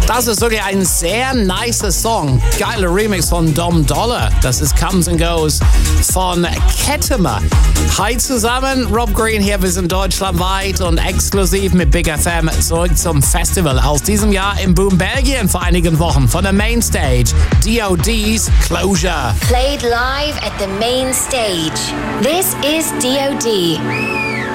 Das ist wirklich ein sehr nicer Song. Geiler Remix von Dom Dollar. Das ist Comes and Goes von Kettemer. Hi zusammen, Rob Green hier. Wir sind deutschlandweit und exklusiv mit Big FM zurück zum Festival aus diesem Jahr in Boom, Belgien vor einigen Wochen von der Mainstage. DOD's Closure. Played live at the main stage. This is DOD.